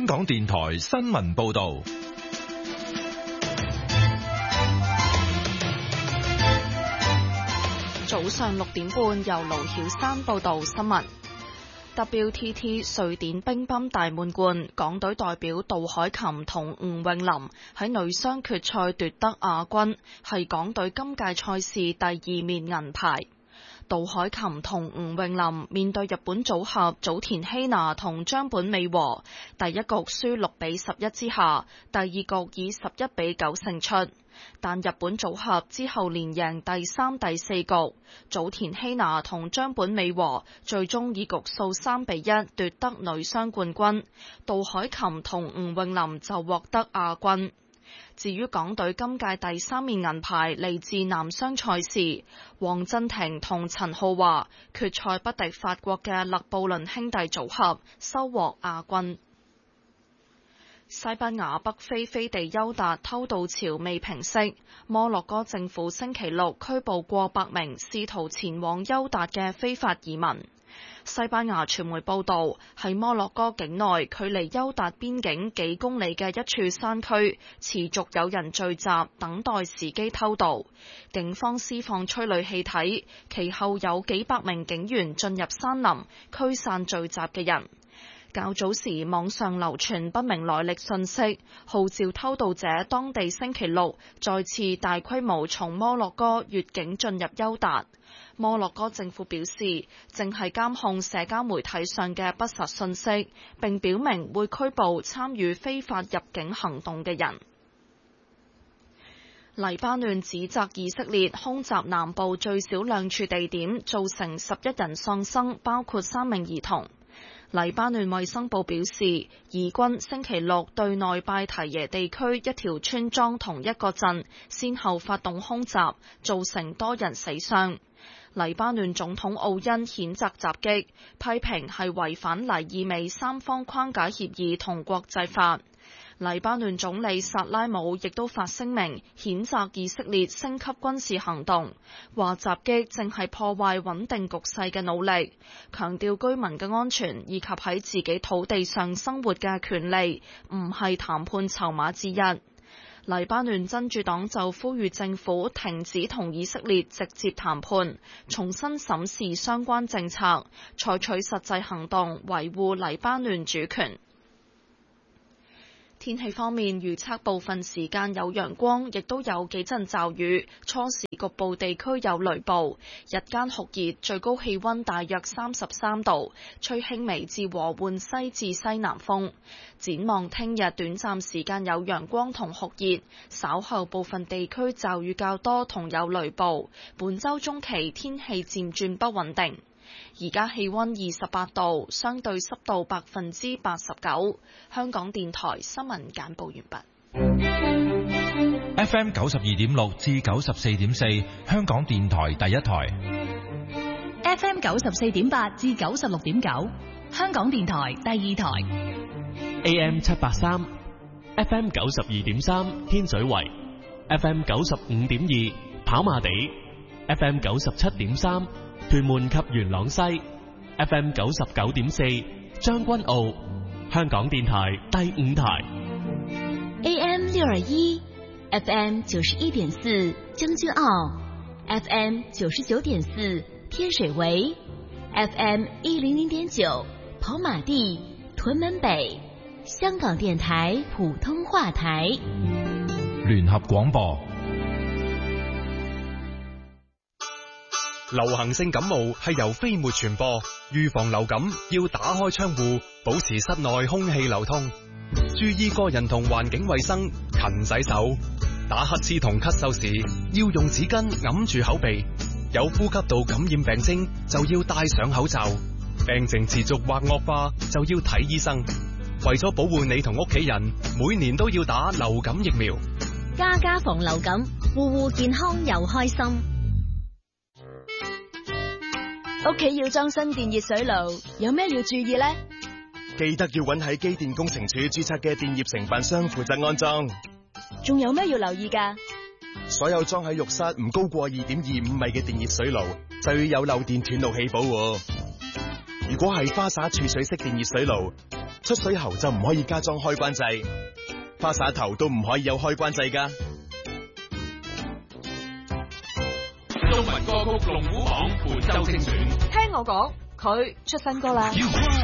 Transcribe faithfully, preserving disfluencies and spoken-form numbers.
香港電台新聞報道。 早上六點半，由盧曉山報道新聞。W T T 瑞典乒乓大滿貫，港隊代表杜凱琹同吳詠琳喺女雙決賽奪得亞軍，係港隊今屆賽事第二面銀牌。杜凱琹同吳詠琳面對日本組合早田希娜同張本美和，第一局輸六比十一之下，第二局以十一比九勝出。但日本組合之後連贏第三、第四局，早田希娜同張本美和最終以局數三比一奪得女雙冠軍，杜凱琹同吳詠琳就獲得亞軍。至於港隊今屆第三面銀牌嚟自男雙賽事，黃鎮廷同陳浩華決賽不敵法國嘅勒布倫兄弟組合，收穫亞軍。西班牙北非飛地優達偷渡潮未平息，摩洛哥政府星期六拘捕過百名試圖前往優達嘅非法移民。西班牙傳媒報道，喺摩洛哥境內距離優達邊境幾公里嘅一處山區，持續有人聚集，等待時機偷渡。警方施放催淚氣體，其後有幾百名警員進入山林，驅散聚集嘅人。較早時網上流傳不明來歷信息，號召偷渡者當地星期六再次大規模從摩洛哥越境進入優達。摩洛哥政府表示，正係監控社交媒體上嘅不實信息，並表明會拘捕參與非法入境行動嘅人。黎巴嫩指責以色列空襲南部最少兩處地點，造成十一人喪生，包括三名兒童。黎巴嫩衛生部表示，以軍星期六對內拜提耶地區一條村莊同一個鎮先後發動空襲，造成多人死傷。黎巴嫩總統奧恩譴責襲擊，批評係違反黎以美三方框架協議同國際法。黎巴嫩總理薩拉姆亦都發聲明譴責以色列升級軍事行動，話襲擊正係破壞穩定局勢嘅努力，強調居民嘅安全以及喺自己土地上生活嘅權利唔係談判籌碼之一。黎巴嫩真主黨就呼籲政府停止同以色列直接談判，重新審視相關政策，採取實際行動維護黎巴嫩主權。天氣方面，預測部分時間有陽光，亦都有幾陣驟雨，初時局部地區有雷暴，日間酷熱，最高氣溫大約三十三度，吹輕微至和緩西至西南風。展望聽日短暫時間有陽光同酷熱，稍後部分地區驟雨較多同有雷暴。本週中期天氣漸轉不穩定。而家氣溫二十八度，相對濕度百分之八十九。香港電台新聞簡報完畢。F M 九十二點六至九十四點四，香港電台第一台。 F M 九十四點八至九十六點九，香港電台第二台。 A M 七八三 ，F M 九十二點三，天水圍 ；F M 九十五點二，跑馬地 ；F M 九十七點三。屯門及元朗西 F M 九十九點四，將軍澳，香港電台第五台 A M 六二一 F M 九十一點四，將軍澳 F M 九十九點四，天水圍 F M 一零零點九，跑馬地，屯門北，香港電台普通話台聯合廣播。 流行性感冒係由飛沫傳播，預防流感要打開窗戶，保持室內空氣流通，注意個人同環境衛生，勤洗手。打乞嗤同咳嗽時要用紙巾揞住口鼻，有呼吸道感染病徵就要戴上口罩，病情持續或惡化就要睇醫生。為咗保護你同屋企人，每年都要打流感疫苗。 家家防流感，戶戶健康又開心。 屋企要裝新電熱水爐，有咩要注意呢？ 記得要揾喺機電工程署註冊嘅電業承辦商負責安裝。 仲有咩要留意㗎？ 所有裝喺浴室唔高過二點二五米嘅電熱水爐，就要有漏電斷路器保護。如果係花灑儲水式電熱水爐， 出水喉就唔可以加裝開關掣，花灑頭都唔可以有開關掣㗎。 中文歌曲龍虎榜本周精選， 聽我講，佢出新歌啦。